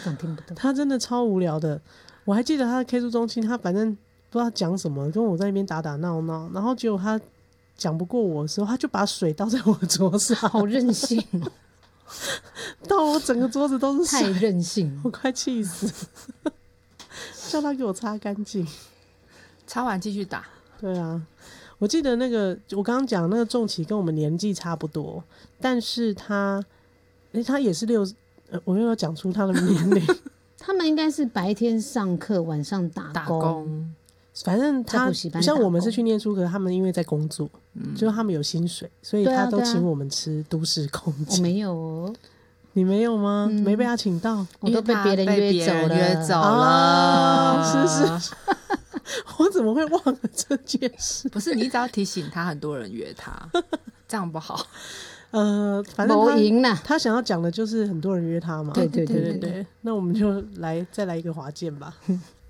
港听不懂， 他真的超无聊的。我还记得他的 K 书中心，他反正不知道讲什么，跟我在那边打打闹闹，然后结果他讲不过我的时候，他就把水倒在我的桌上， 好任性哦， 倒我整个桌子都是水， 太任性了。 我快气死了，叫他给我擦干净。 擦完继续打。 对啊，我记得那个我刚刚讲那个仲奇跟我们年纪差不多，但是他也是我又要讲出他的年龄。 他们应该是白天上课，晚上打工。 反正他像我们是去念书，可是他们因为在工作，就是他们有薪水，所以他都请我们吃都市空间。 我没有哦， 你没有吗？没被他请到， 我都被别人约走了。 是，我怎么会忘了这件事？ 不是，你只要提醒他，很多人约他，这样不好。 反正他想要讲的就是很多人约他嘛。 对， 那我们就再来一个滑剑吧。